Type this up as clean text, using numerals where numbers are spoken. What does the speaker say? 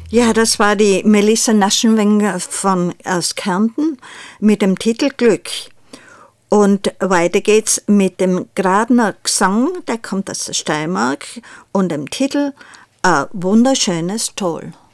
Ja, das war die Melissa Naschenwenger aus Kärnten mit dem Titel Glück. Und weiter geht's mit dem Gradner Gesang, der kommt aus der Steiermark, und dem Titel Ein wunderschönes Toll.